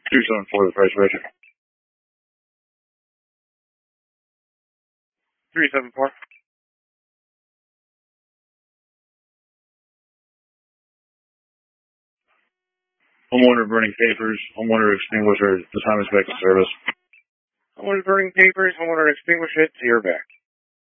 274, the price register. 374. Homeowner burning papers, homeowner extinguisher, the time is back to service. Homeowner burning papers, homeowner extinguisher, to your back.